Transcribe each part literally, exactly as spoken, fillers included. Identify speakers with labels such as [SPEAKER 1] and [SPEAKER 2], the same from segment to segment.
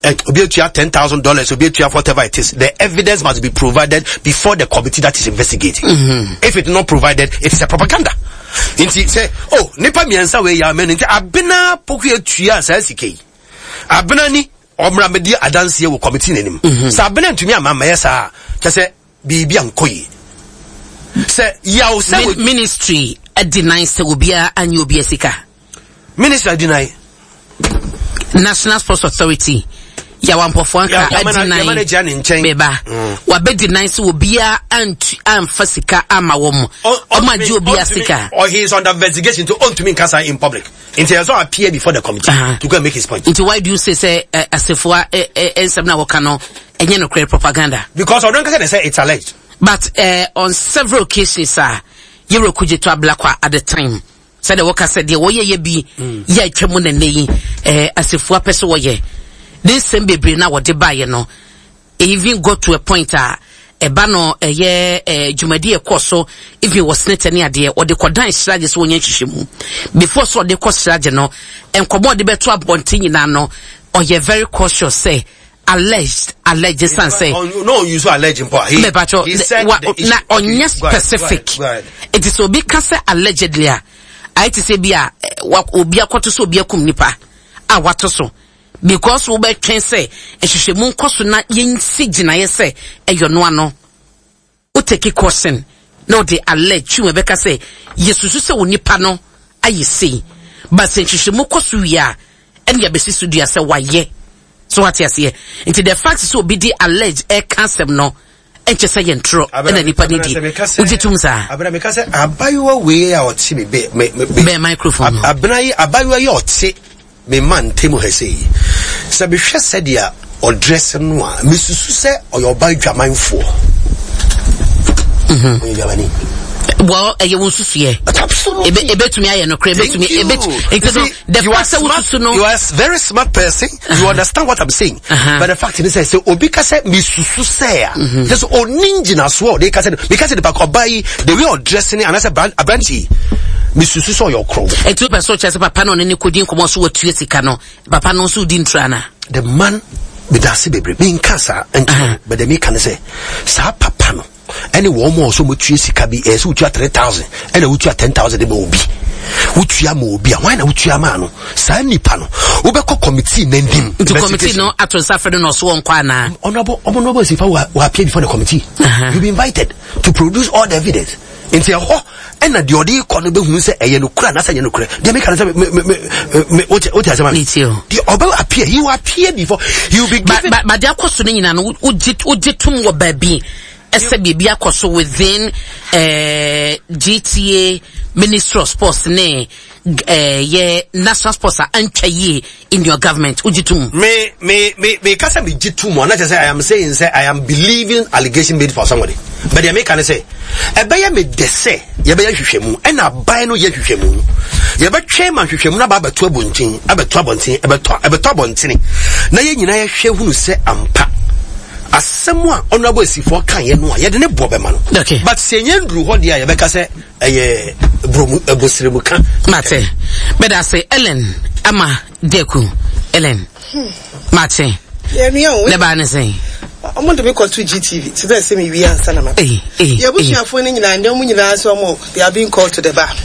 [SPEAKER 1] obi to ten thousand dollars, obi to whatever it is. The evidence must be provided before the committee that is investigating. Mm-hmm. If it's not provided, it is a propaganda. Inti say, oh, nipa miensa we ya men inti abena poku etua sa sike. Abena ni omra medi adanse wo committee nenim. Sa abena ntumi amama yesa, che say bibi ankoyi. Say yaw say
[SPEAKER 2] ministry deny say obia anyi obia sika.
[SPEAKER 1] Ministry deny.
[SPEAKER 2] National Sports Authority ya wampofo anka deny beba wa be deny say obia ant amfa sika ama wo omaji obia sika,
[SPEAKER 1] or he is under investigation to own to me kasa in public until he appear before the committee uh-huh. to go and make his point.
[SPEAKER 2] Into why do you say say uh, asefua ensem na woka no enye no create propaganda?
[SPEAKER 1] Because I don't say they say it's alleged.
[SPEAKER 2] But uh, on several occasions uh Yero kuje to ablakwa at the time said the worker said the woye ye bi ye twemu na nei eh asefua pese woye this same bebre na wode baye no even got to a point ah eba no eye eh jumadi ekoso if he was snete ne ade o de kodan sraje so wonya hwehwemu before so de kosraje no enkomo de beto abonti nyina no oye very cautious say alleged alleged san say
[SPEAKER 1] no you so alleged part he, he said
[SPEAKER 2] wa, na onye specific
[SPEAKER 1] go ahead, go ahead.
[SPEAKER 2] It is obi kase allegedly a I to say bia obi akoto so obi akum nipa a wato so because we be twen say ehwehwemu nkoso na yensi gina ye say eyo no ano o take question no dey allege we be ka say yesusu se wonipa no ayesi but ehwehwemu koso wi a en ya besi so dua say waye so what you say into the fact so be the alleged a concept no enche say yentro na nipa ni di ujitum sa
[SPEAKER 1] abra me ka say abayuwa we a oti me be
[SPEAKER 2] me microphone
[SPEAKER 1] abra yi abayuwa ye oti me man temu he say se be hwe se dia o dress no a me susu se oyoba dwamanfo mhm oyabani
[SPEAKER 2] well eh you susu ye ebe ebe tumi aye no kre ebe tumi ebe the fact say susu no
[SPEAKER 1] you are a very smart person uh-huh. You understand what I'm saying uh-huh. But the fact is say obi ka say me susu say a just o ninja so they ka say because the back obai the way of dressing and as a brand abranchi me susu so your crow
[SPEAKER 2] e two person chese papa no ne kodin komo so watu sika no papa no so din trana
[SPEAKER 1] the man be dase bebre me nkasa and but the me can say sa papa no any one more so much sika bi e so utua three thousand and utua ten thousand de mo bi utua mo bi a why na utua ma no sa nipa no wo be ko committee na ndim
[SPEAKER 2] the committee no atonsa fredo no so wonko ana
[SPEAKER 1] honorable honorable sifa we appear before the committee uh-huh. You be invited to produce all the evidence into a ho and the odi ko no be hu say eye no kura na say no kura dey make can say me me me what what has man the oba appear he will appear before he will be given
[SPEAKER 2] but but dey akoso no nyina no ugit ugitum wo ba bi ese bibia akoso within uh, G T A Ministry of Sports ne uh, yeah National Sports antwaye in your government ugitum
[SPEAKER 1] me me me me kasa me gitum na just say I am saying say I am believing allegation made for somebody but they make can say e be ya me dese ye be ya hwehwemu e na ban no ye hwehwemu ye be twe man hwehwemu na ba beto abontin abeto abontin abeto abeto abontin na ye nyina ye hwe hunu se ampa asemwa honorable sifo kan ye no ye de ne bo be ma no
[SPEAKER 2] okay
[SPEAKER 1] but se nyendru ho de ye be ka se eh bromu ebosiremu kan
[SPEAKER 2] mate but I say Ellen ama deku Ellen mate
[SPEAKER 3] ye mi o
[SPEAKER 2] le ba ne say
[SPEAKER 3] omo de me call to G T V today say me wi ansa na ma
[SPEAKER 2] eh eh
[SPEAKER 3] ye busuafo ni nyina ndem nyina so mo they are being called to the bar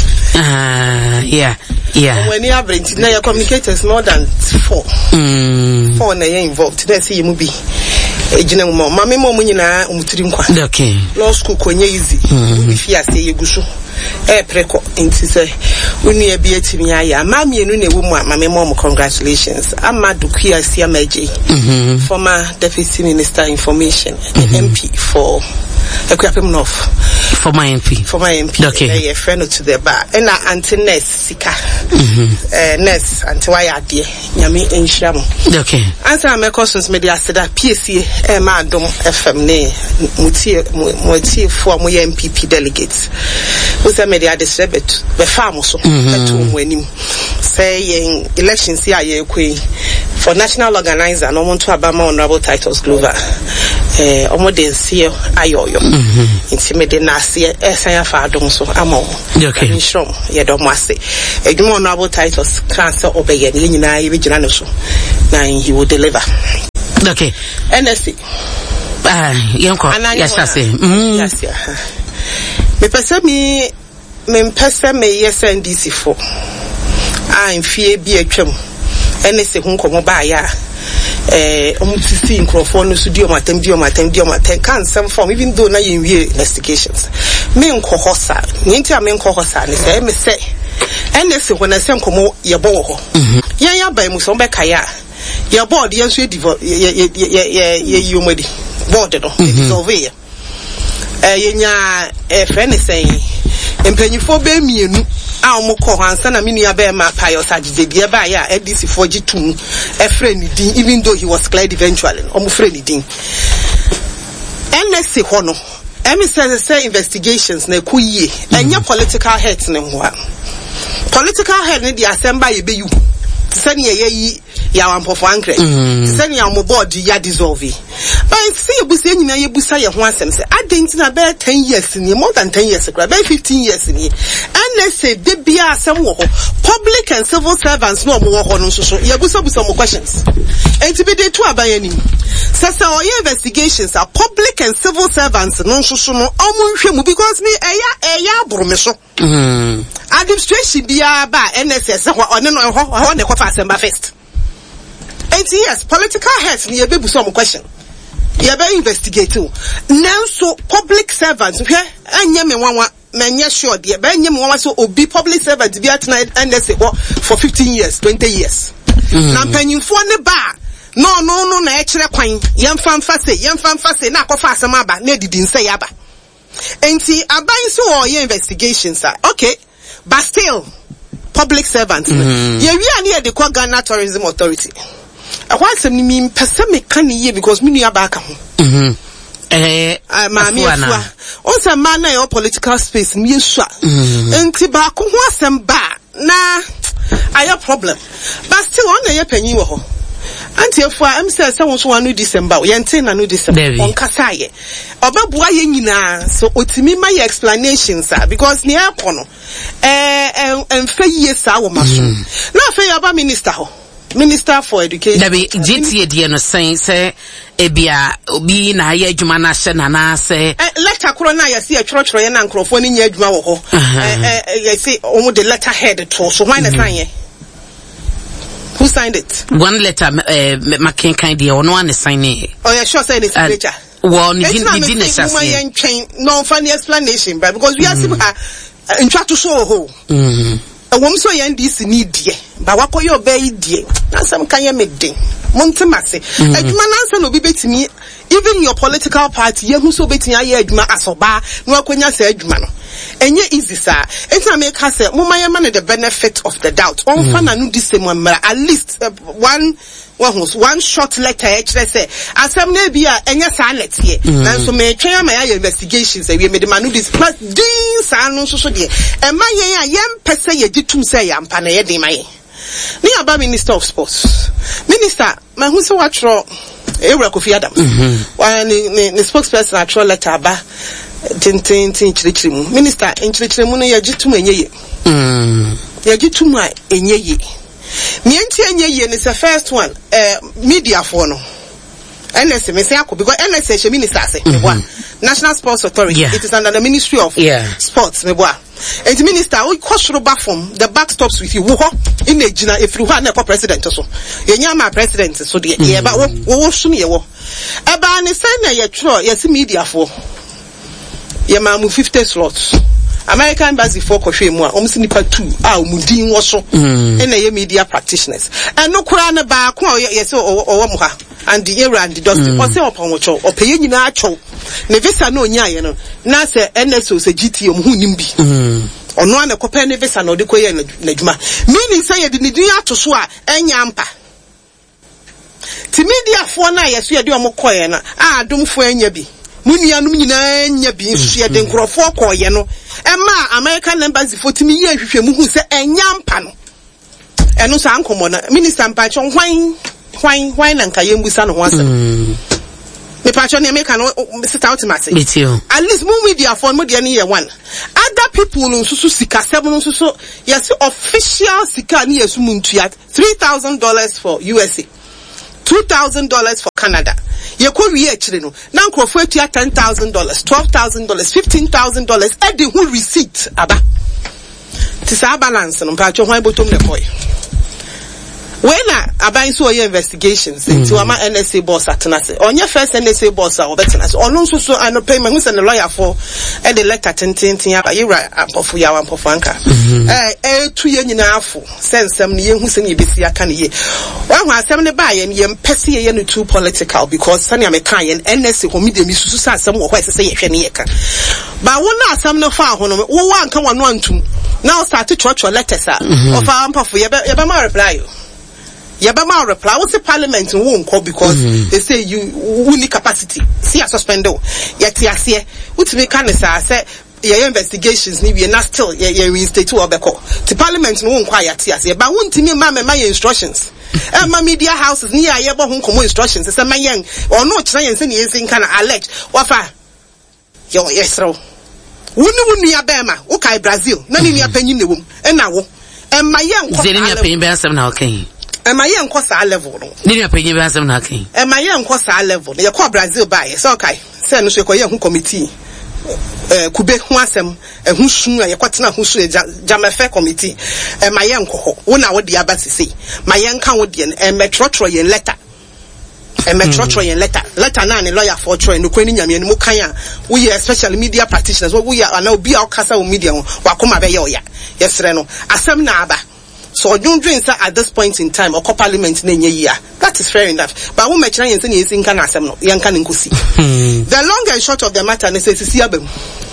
[SPEAKER 2] ah yeah yeah
[SPEAKER 3] when you have now your communicators more than four mm four na you involved today say you mu bi ejina mo mama mo mu nyina umutiri nkwa
[SPEAKER 2] okay
[SPEAKER 3] law school konye easy we fear say you guso eh preko nti say unu e bi atimi aya mama enu na ewu mu mama mo congratulations Amadu Kuasi Amaje former deputy minister information mm-hmm. M P for Ekwapem North
[SPEAKER 2] former M P
[SPEAKER 3] former M P okay a friend to the bar and anti nurse sika eh nurse anti why ade nyame enhira mo
[SPEAKER 2] okay
[SPEAKER 3] answer my questions me dey aseda P S A e ma dom F M ne mutie mutie for mo M P P delegates who say me dey distribute be farm so eto mo anim say elections here ye kwe for national organizer no want to abama honorable titles Glover eh omo dey see ayoyo nti me dey na ase esan afa adom so ama
[SPEAKER 2] okay
[SPEAKER 3] nshom ye do mo ase edwuma honorable titles kan say obeye ne nyina ye be gina no so na he will deliver.
[SPEAKER 2] Okay.
[SPEAKER 3] N S A.
[SPEAKER 2] Ah, yanko. Yes, I say.
[SPEAKER 3] Yes, yeah. Me pese me me pese me yes N D C for. Ah, in fear be a twem. N S A hu komo ba ya. Eh, omutisi nkrofo no so di omatem di omatem di omatem kan some form even though na yin wie investigations. Me nko hosa. Nti a me nko hosa ne say me say. N S A when I say komo ye bo ho. Yan ya ba mu so be kaya. Your board yes we develop ye ye ye ye you medi board no dissolve ye eh nya eh friend say empanyifo be mienu a omko hansa na menu ya be ma payo sagide bia ba ya N D C four G two e friend din even though he was cleared eventually omo friend din N S A ho no emi say say investigations na kuye enya political heads ne ho a political head ne di assembly ye be you sani ye yi ya wampofo ankre sani ya mo board ya dissolve but see ebusa nyina ye busa ye ho asem se adenti na be ten years ni more than ten years kra be fifteen years ni and let's say de bia asem wo ho public and civil servants no mo wo ho no so so ye busa busa mo questions enti be de to aban ni sasa o ye investigations are public and civil servants no so so no omo nhwe mu because me eya eya aburo me so mm administration bia ba N S S ho one no ho ho ne kofa asem ba first. Eighty years, political heads ni ebe buso mo question. Ye be investigate o. Nanso public servants hwe anya me wanwa menye sure de be anya me wanwa so obi public servant bi atena N S A for fifteen years, twenty years. Na mpanyimfo ne ba no no no na e kire kwan yemfa mfa se yemfa mfa se na akofa asem aba na edidi nse ya ba. Enti aban so o ye investigations are okay, but still public servants. Mm-hmm. Ye wi ani e de kwa Ghana Tourism Authority. I want some me person me can ye because me near back home. Mhm. Eh, ma me afua. Also man na your political space me swa. Enti ba ko ho asem ba na aya problem. But still on ye panyin wo ho. Anti afua am say say won so anu December. Ye ntin na no December. On kasa ye. Obabua ye nyina so otimi ma ye explanations ah because ne akono. Eh emfa ye sa wo maso. Na fa ye aba minister ho. Minister for Education. Dabi G T A D no say say ebia obi na ya adwuma na hye na na say letter kro na ya see a choro ye na nkrofo ni nya adwuma wo ho eh eh ya say omo the letter head to so why na sign ye? Who signed it? One letter eh makin kind dey ono an sign it. Oh yeah, sure say the signature. Well, ni din ni din say no funny explanation but because we are see her in try to show ho. Mhm. A woman so N D C need die ba wakoye obey die na some kan ye medden montemase adwuma na nsa no bi betimi even your political party ye hu so betimi aye adwuma asoba na wakonya sa adwuma no enye easy sir enti na make say mama ye man the benefit of the doubt on fa na no disem amra at least uh, one one short letter actually say asem na bia enye sa let ye na so me twen ma ya investigations e we me de manu this plus din sa no so so de e ma ye a ye mpese ye gitum say ya mpa na ye de ma ye ni aba Minister of Sports minister ma hu so watro Ewura Kofi Adams wa ni ni spokesperson atro letter aba tintin tin chirichiri mu minister enchirichiri mu no ye gitum enye ye mm ye gitum a enye ye mienti enye ye ni the first one uh, media for no N S A me say akọ because N S A she minister say me boa National Sports Authority yeah. It is under the Ministry of yeah. Sports me boa and the minister we kwasoro back from the back stops with you wo in ejina efiri ho na president so ye nya ma president so de ye ba wo wo so me ye wo e ba ni say na ye tro ye si media for ye ma mu fifty slots American Embassy for kohwe mu a omsi nipa two a omudin wo so na ye media practitioners and no kura na ba ko ye say owo mu ha and the era and the dust o say opon wo cho opeye nyina acho ne visa na onya ye no na say N S O say G T O mu nim bi ono ana kope ne visa na odikoye na djuma meaning say ye de ne din ato so a enya mpa ti media for na ye so ye de omokoye na a domfo enya bi munianum nyina nya bi nsu ye de nkrofo koye no ema American Embassy for timi ye hwehwe mu hu se enya mpa no eno sa ankomo na minister mpa cho hwan hwan hwan na nka yembusa no ho asem me pa cho ne America no sit out mate at least mu media for mu de ne ye one other people no susu sika seven no susu yes official sika ne yesu muntua three thousand dollars for U S A two thousand dollars for Canada. You could be actually no. Now for ten thousand dollars, twelve thousand dollars, fifteen thousand dollars. At the whole receipt, Abba. Tis our balance and patch on my bottom the boy. When I buy so your investigations into mm-hmm. my N S A boss at Nasa. On your first N S A boss or better or no so I no payment who's a lawyer for and the letter ten ten but you right up for your one for Franca. Eh eh two years now for send some young who's in Bisia can ye. One was seventy by and yem pessy and too political because Sunny American N S A who medium is to some or why say Yeka. But one not some no far one one come on one two. Now start to church or letters of our for your reply. Yabama reply, what's the parliament won't call because mm-hmm. they say you need capacity. See a suspendo. Yet, yes, yeah, which make kind of say, your investigations need be not still, yeah, reinstate to Obeko. The parliament won't quiet, yes, but won't me, mamma, my instructions. And my media houses near Yaba home common instructions. It's a my young or no science and is in kind of elect. Wafa, yo, yes, so. Wouldn't we Abema, okay, Brazil, none in your penny, and now, and my young,
[SPEAKER 2] okay.
[SPEAKER 3] And my young cost our level.
[SPEAKER 2] Did you pay you some knocking?
[SPEAKER 3] And my young cost our level. You call Brazil by it's okay. Send us a young committee. Uh, Kube Huasem, and who soon a quatina who should Jamafe committee. And my young coho, one hour the abbas say. My young Canadian and Metrotroyan letter. And Metrotroyan letter. Letter nine lawyer for Troy and Ukrainian and Mukaya. We are special media practitioners. We are now be our casa media. Wakuma Bayoya. Yes, Reno. Asam Naba. So don't drink at this point in time or parliament in a year. That is fair enough. But what my Chinese is in Canada, young Kaninkusi. The long and short of the matter is to see them.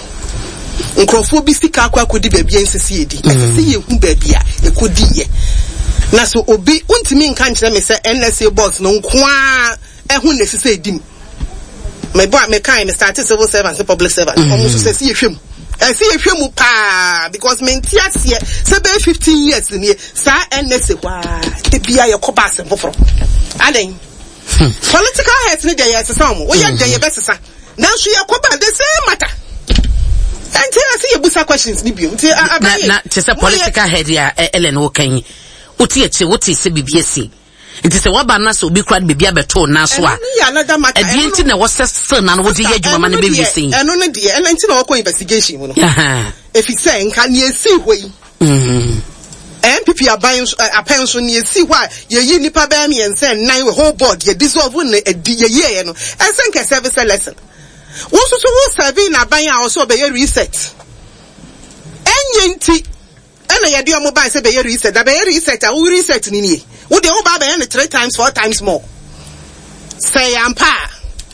[SPEAKER 3] Uncrophobia could be baby and see it. See you, baby, it could be. Naso obi, untimin can't let me say N S A boss no qua and who necessary dim. My boy, my kind started civil servants, public servants, almost to see him. I see a few pa because Mentias here, seven fifteen years in here, Sir N S A, the B I your cobas and buffer. Adding political heads need their some, we are their best, sir. Now she are coba the same matter. Until I see a busa questions, Nibium.
[SPEAKER 2] Tis a political head, yeah, Ellen Woking. Uti, what is B B S C? It is a wabana so be cried baby beto na so a another matter. A didn't know what's son and what you man baby saying. And only dear and until our investigation. If he's saying, can you see way? And people are buying a pension, you see why you unipa bear me and send nine whole board, you dissolve one a year, and send a service a lesson. Also, so serving a buying also be a reset. And yenti. And I do a mobile say be reset. That be reset. I will reset nini. Would the oba be three times, four times more? Say I'm pa.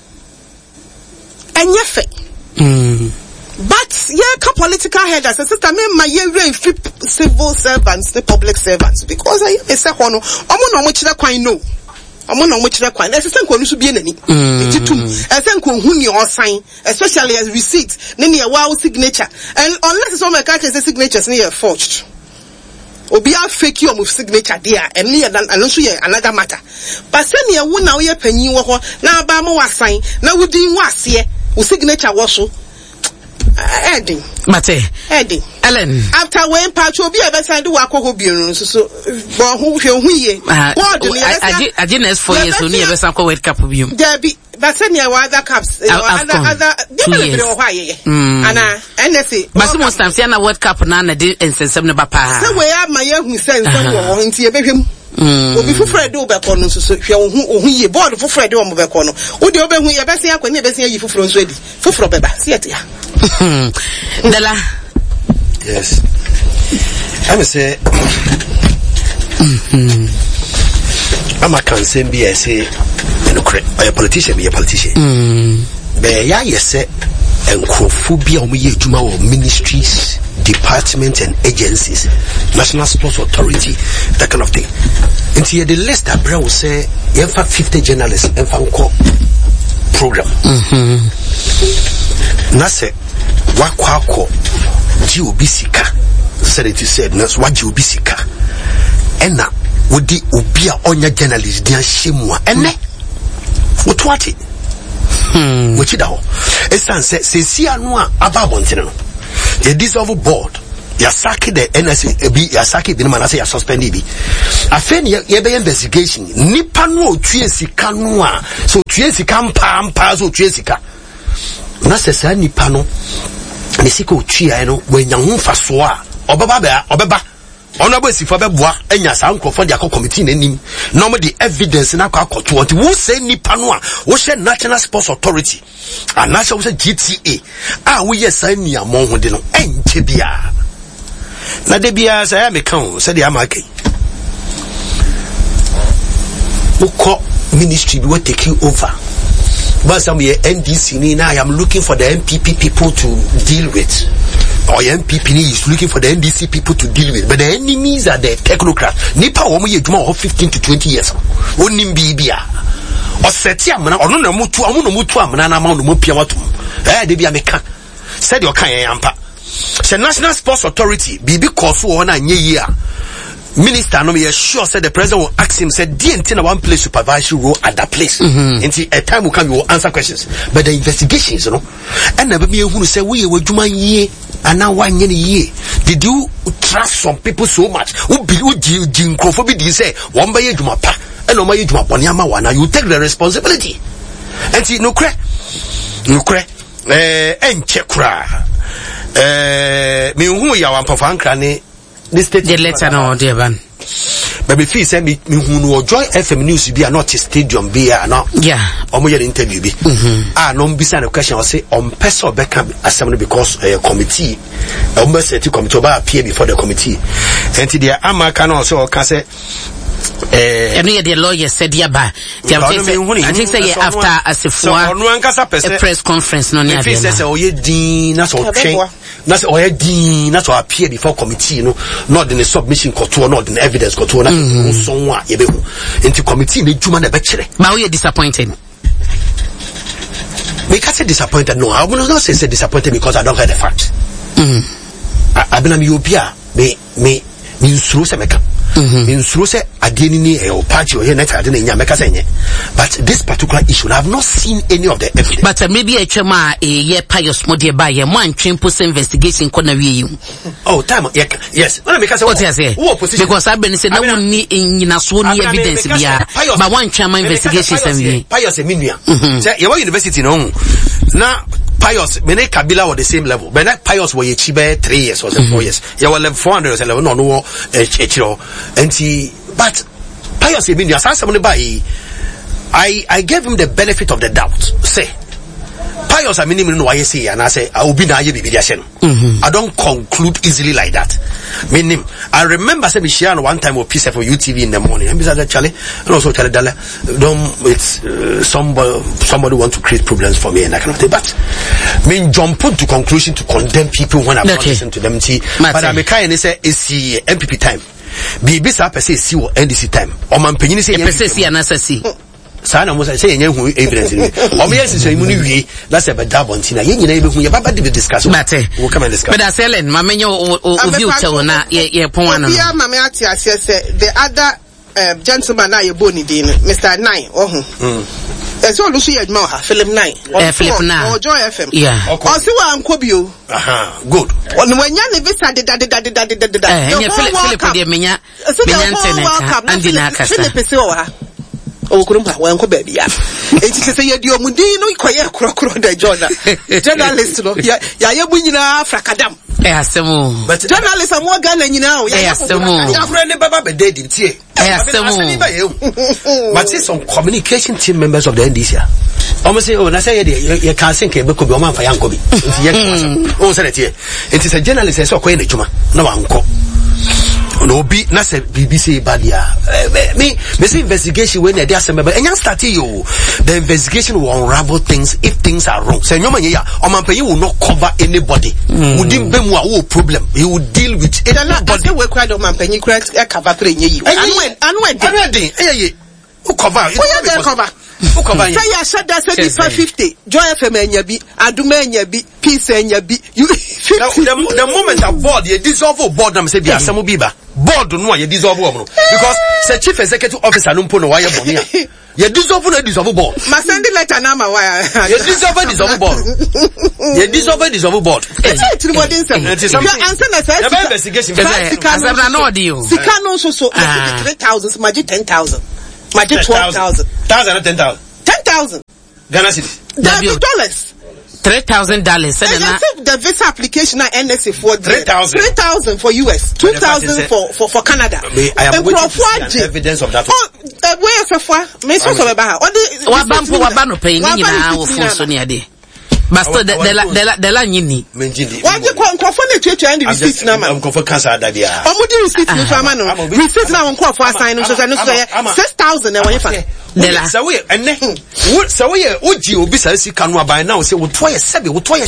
[SPEAKER 2] And yefe. But yeah, political headers. I said I mean my year civil servants, the public servants, because I say one. I'm not much that quite know. I'm not much that quite. That's the same one should be any. It's too. I think who you are sign, especially as receipts, then your wow signature, and unless some of the signatures near forged. Or be a fake you with signature there, and near than another matter. But send me a one now year penny now Bama was sign, now we didn't was here, with signature was so. Eddie. Mate. Eddie. Ellen. After when patch will be a better do a cocoa beer, so, but who we I didn't ask for years, only a sample with cup of you. There be, but send me other cups, other, other, and I say, but most times, Yana World Cup, Nana did and send some papa. So where are my young who sends someone into your baby? Before Fred do back on, so who you bought for Fred on back on. Would you open your best year when you're best you for France ready? For Beba, see it. Della. Yes. I would say, I'm a concern be I say, or a politician be a politician. But yeah, yes, sir, and Crophobia on me to my ministries, departments, and agencies, National Sports Authority, that kind of thing. And here the list that Brown will say, you have fifty journalists and found program. Nase, Wakwako, Giobisica, said it is said, Nas Wajubisica, and now would the Ubia on your journalist, dear Shimwa, and what what it? Hmm, which it all. A son says, see, I know about Montino. A dissolve board. Yasaki the N S A be Yasaki the man I say suspended.
[SPEAKER 1] afeni ye be investigation nipa no otue sika no a so otue sika mpa mpa so otue sika na sesa nipa no ne sika otue ai no wanya ho faso a obeba ba obeba ono abo sifo beboa anya sa nkrofo de akọ committee nanim no mo the evidence na akọ akoto what wo say nipa no a wo hye National Sports Authority anasa wo say G T A a wo yes san nia mo ho de no enche bia na de bia say am kan say de amake uko ministry will take you over but some here N D C ni now I am looking for the N P P people to deal with, or N P P is looking for the N D C people to deal with, but the enemies are the technocrats. Nipa womo ye djuma of fifteen to twenty years onim bibia o seti amana ono na mutu amu no mutu amana na ma no mo pia watum eh de bia meka said your kan yampa the National Sports Authority bibi koso ho na nye yi a minister no me sure said the president will ask him said D N T na one place supervisory role at that place mm-hmm. Until a time will come you will answer questions but the investigations you know and never be who say we were juma ye and now one year did you trust some people so much who be who jinkrophobia did say one by juma pa and no my juma poniama one you take the responsibility and see no cre no cre eh enche kra eh me hu ya wan papa nkra ne this state
[SPEAKER 2] the letter no dear ban
[SPEAKER 1] baby fee say me me hu no Joy F M news be not stadium be no
[SPEAKER 2] yeah
[SPEAKER 1] omo ye interview bi ah no mbisa na question o say on person obeka assembly because uh, committee omo set committee oba appear before the committee and the amaka no so o ka say eh
[SPEAKER 2] and the lawyer said yaba I think say after as if a press conference no near
[SPEAKER 1] there say o ye din na so twen na say o ye din na so appear before committee no not in the submission koto not in the evidence koto na so one ye be hu into committee na djuma na be kire
[SPEAKER 2] ma we disappointed
[SPEAKER 1] we can't say disappointed no I will not say, say disappointed because I don't have the facts mm I been am Ethiopia me me me nsuru se meka in through say again in a party or here next I didn't but this particular issue I have not seen any of the evidence.
[SPEAKER 2] But uh, maybe a chama a year pious model by a one train post investigation corner you.
[SPEAKER 1] Oh time yes. What
[SPEAKER 2] I say because I've been saying no need in Naswani evidence but one chama investigation and
[SPEAKER 1] pious a minia. Say your university no now Pious, Bene Kabila were the same level. Bene Pious were Chibe three years or four years. You were level four hundred level no no Echiro. And he but Pious I mean you ask somebody by I I gave him the benefit of the doubt. Say Pious I mean him no I say and I say I will be na ye bibi I don't conclude easily like that. Meaning I remember say Michelle one time we piece for U T V in the morning. And besides Charlie and also Charlie Dalla don't it's uh, somebody somebody want to create problems for me and I cannot say but mean jump to conclusion to condemn people when I okay. listen to them see but I kind of say it's the M P P time. Be bisa per se see N D C time. Or man penny say
[SPEAKER 2] per se see anasa see.
[SPEAKER 1] Sana mo say yenye hu evidence ni o me yes say mu ni wie na say be da bontina ye nyina be hu ye baba de discuss we come and discuss
[SPEAKER 2] but that Helen ma menyo o view tell na ye ye pon wana
[SPEAKER 3] no bia ma me ati ase say the other uh, gentleman na ye boni din Mister Nine oh hu so lu so ye adma ha Philip Nine
[SPEAKER 2] eh Philip Nine
[SPEAKER 3] o Joy F M
[SPEAKER 2] yeah
[SPEAKER 3] o si wa anko bio
[SPEAKER 1] aha good
[SPEAKER 3] onu wanya ne visa de de de de de de de
[SPEAKER 2] eh Philip Philip de menya menya ntene andi na akasa
[SPEAKER 3] Philip se wa o kurumba wa nko baby ya enti se ye di omudin no ikoye krokro da jona journalist no ya ya ye bunyina afrakadam
[SPEAKER 2] eh asemu
[SPEAKER 3] but journalist am wa Ghana nyina o
[SPEAKER 2] ya asemu
[SPEAKER 1] ya friend baba be dey dim tie
[SPEAKER 2] eh asemu
[SPEAKER 1] but see some communication team members of the N D C almost say oh na say you can think e be ko bi o man fa yanko bi enti ye o say tie enti say journalist say ko ye na juma na wa nko no be na say B B C badia me me say investigation when they assemble but enya start you the investigation will unravel things if things are wrong say nyoma ya o man pay will not cover anybody wouldn't be mu a problem he will deal with
[SPEAKER 3] anybody we crowd o man pay kura e cover three nye yi anu anu e
[SPEAKER 1] dey eh who cover
[SPEAKER 3] who you cover
[SPEAKER 1] who cover
[SPEAKER 3] say ya said that say five fifty Joy F M enya bi Aduma enya bi Peace enya bi you
[SPEAKER 1] the moment that board you dissolve board am say bi asemu bi ba board no ye dissolve no because the chief executive officer no mpo no why money a ye dissolve no dissolve board
[SPEAKER 3] ma send letter na ma why
[SPEAKER 1] ye dissolve dissolve board ye dissolve dissolve board
[SPEAKER 3] it's it modern some you answer na say
[SPEAKER 1] the investigation
[SPEAKER 2] asabra no audio
[SPEAKER 3] sika no so so three thousand maji ten thousand maji twelve thousand
[SPEAKER 1] thousand ten thousand
[SPEAKER 3] ten thousand
[SPEAKER 1] Ghana cedis
[SPEAKER 3] dollars
[SPEAKER 2] three thousand dollars.
[SPEAKER 3] The visa application at N S A for
[SPEAKER 1] three thousand.
[SPEAKER 3] Three thousand for U S, two thousand for for for Canada.
[SPEAKER 1] I am waiting to see evidence of that.
[SPEAKER 3] Oh, where is the me so so be ba.
[SPEAKER 2] Wa bampo wa ba no pay ni nyina wo fun so ne ade. But still the the the la nyini.
[SPEAKER 3] Wa je ko nkofo na tuatu and receipt na ma.
[SPEAKER 1] Am nkofo cancer da bia.
[SPEAKER 3] Omo di receipt ni so ama no. Receipt na won nkofo assign no so so no so six thousand na won fa.
[SPEAKER 1] Dela so we ene so we oji obi sa sika no aban na o se wo to ye sebe wo to ye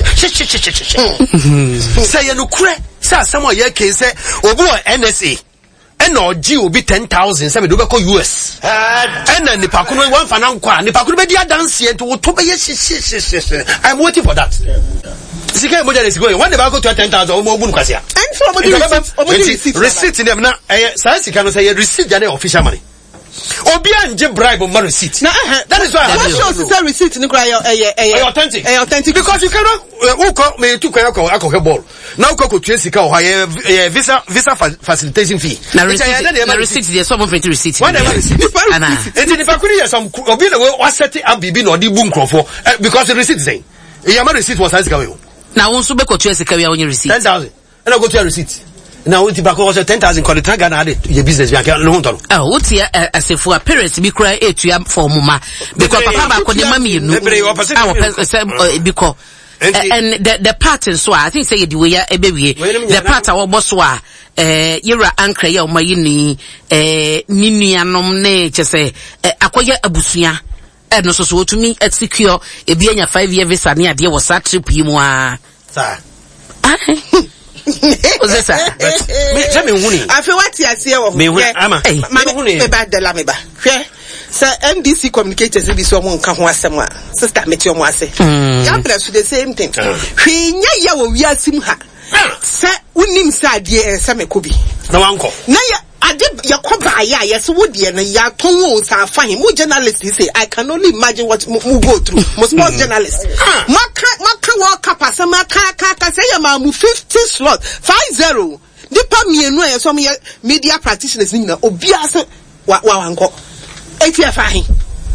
[SPEAKER 1] say ye no kure say asem o ye ke say obi o N S A ena oji obi ten thousand sebe do be ko U S ena nipa ko no wan fa na nkwa nipa ko be dia dance ento wo to be ye I'm waiting for that sika e mo jare sika when they go to ten thousand o mo bu nkwase a
[SPEAKER 3] and so o mo di receipt
[SPEAKER 1] receipt ni na eh say sika no say ye receipt jare official money Obi anje bribe ma receipt.
[SPEAKER 3] Now, uh, that is why what shows the receipt in cry eh
[SPEAKER 1] authentic.
[SPEAKER 3] Eh authentic
[SPEAKER 1] because you cannot who call me to call alcohol ball. Now go to sika o ha visa visa facilitation fee.
[SPEAKER 2] Na receipt na receipt there some print receipt.
[SPEAKER 1] Whatever receipt.
[SPEAKER 2] Ana.
[SPEAKER 1] Enti ni pakuri ya some obi na we set up bibi na odi bu nkrofo because the receipt say. E ya ma receipt was sika we.
[SPEAKER 2] Na won so be ko to sika we onye receipt.
[SPEAKER 1] ten thousand. And I go to your receipt. Now we tiba ko ten thousand call the tag na ade your business bi aka no hontoro
[SPEAKER 2] ah what ya asefu a parents bi kura etua for mama because papa ba ko de mami no ah because and the the part so I think say the way ya ebewie the part a wo boso a eh yira ankra ya o mayi ni eh ninuanom na chese akoye abusua e no so so otumi secure e bi anya five year visa na ade wo sa trip yi mu a
[SPEAKER 1] sa
[SPEAKER 2] What's that?
[SPEAKER 1] Me, let me huni.
[SPEAKER 3] I feel what you see of
[SPEAKER 1] me. Ama.
[SPEAKER 3] Me huni. Me bad de la me ba. Hwe. So N B C communicators be so mo nka ho asem a. Sister me ti o mo ase. Ya press the same thing. Hwe nya ya wo wiasim ha. Se unim sa de e se me ko bi.
[SPEAKER 1] Na wanko.
[SPEAKER 3] Na ya ade yakoba ya yes wo de na ya ton wo sa fahin mo journalist say I can only imagine what mo go through mo sports journalist maka maka wo kapasa maka ka say ya ma mu fifty slot five zero dipa mienu e so media practitioners ni na obi ase wa wanko eti afahin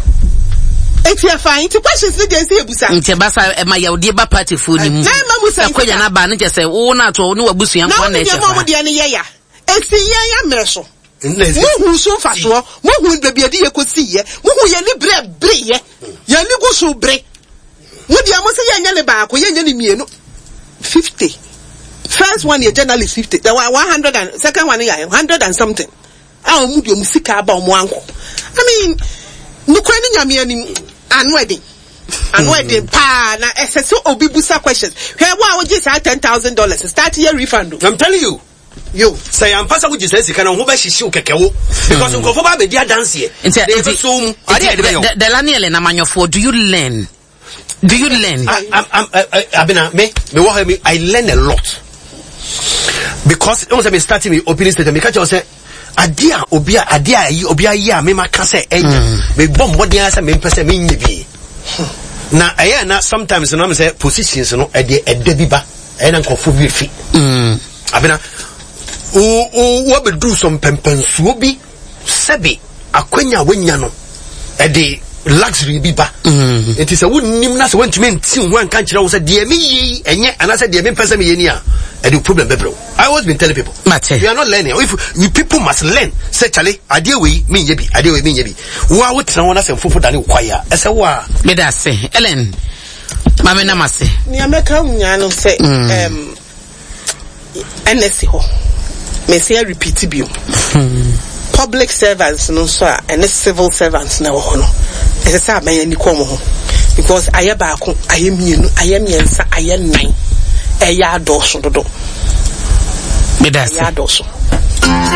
[SPEAKER 3] eti afahin ti questions ni dey say ebusa
[SPEAKER 2] nti basa e ma ya odi ba party fu ni mu e kwanya na ba ne je say wo na to ni wabusu yan kwa na e che
[SPEAKER 3] na mo de ne ye ya esi ye ya mereso muhu so faso muhu bebi adi ye kosi ye muhu ye ni bre bre ye ye ni gusu bre mudi amosi ye nya le ba ko ye nya ni mienu fifty first one ye journalist fifty the one hundred and second one ye one hundred and something ah mudi omusika ba omo anko I mean nukwa ni nyame ani anwedi anwedi pa na ss obi busa questions hwe wa wo gi say ten thousand dollars start year refund.
[SPEAKER 1] I'm telling you
[SPEAKER 3] yo
[SPEAKER 1] say am pasa wuji say sika na ho ba hihye o kekewo because nkofo ba be dia dance here
[SPEAKER 2] they
[SPEAKER 1] so mu ade ade be yo
[SPEAKER 2] the laniele na manyofo do you learn do you learn
[SPEAKER 1] I am abina me me wo me I learn a lot because don't say me starting me opening statement me catch you say ade a obi a ade a yi obi a yi a me maka say enya me bom modern say me pese me nye bi na aya na sometimes no me say positions no e de e bi ba e na nkofo bi fi abina o o wo be do some pempensuo bi sebe akwanya wanya no e de luxury bi ba it is a wonnim na se wantumi ntin ho anka kire wo se de me yi enye ana se de me pese me ye ni a e de problem bebro I always been telling people
[SPEAKER 2] Mate.
[SPEAKER 1] we are not learning if we people must learn say chale ade we me ye bi ade we me ye bi wo a wo tena wona se fofo dane kwaya e se wo a
[SPEAKER 2] me da se Ellen mama na mase
[SPEAKER 3] ni ameka unya no se em N S A ho me say repeat bio public servants no so and civil servants na wo no e say aban ani kom ho because aye ba ko aye mienu aye miensa aye nine e ya adoso dodo
[SPEAKER 2] me da se
[SPEAKER 3] ya adoso